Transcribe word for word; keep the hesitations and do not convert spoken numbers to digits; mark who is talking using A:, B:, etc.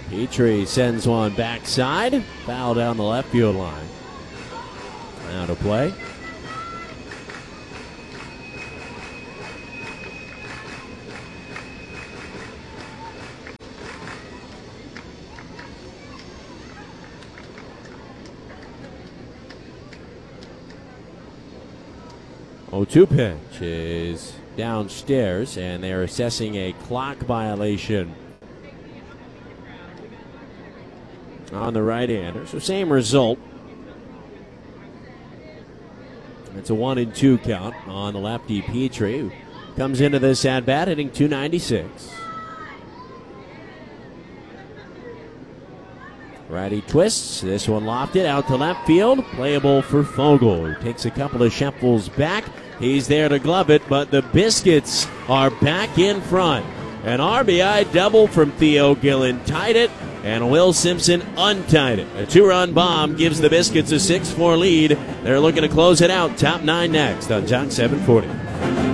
A: Petrie sends one backside. Foul down the left field line. Now to play. oh two pitch is downstairs, and they're assessing a clock violation on the right-hander. So same result. It's a one and two count on the lefty Petrie, who comes into this at-bat hitting two ninety-six. Righty twists. This one lofted out to left field. Playable for Fogel, who takes a couple of shuffles back. He's there to glove it, but the Biscuits are back in front. An R B I double from Theo Gillen tied it, and Will Simpson untied it. A two-run bomb gives the Biscuits a six four lead. They're looking to close it out. Top nine next on John seven forty.